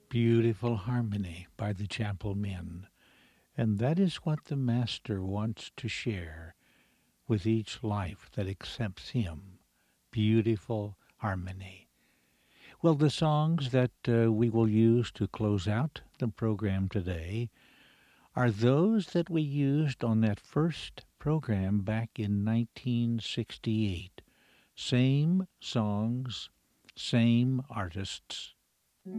Beautiful harmony by the Chapel Men. And that is what the Master wants to share with each life that accepts Him. Beautiful harmony. Well, the songs that we will use to close out the program today are those that we used on that first program back in 1968. Same songs, same artists,